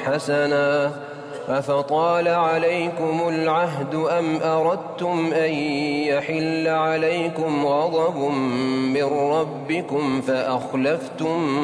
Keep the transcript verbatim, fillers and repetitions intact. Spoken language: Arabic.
حسنا أفطال عليكم العهد أم أردتم أن يحل عليكم غضب من ربكم فأخلفتم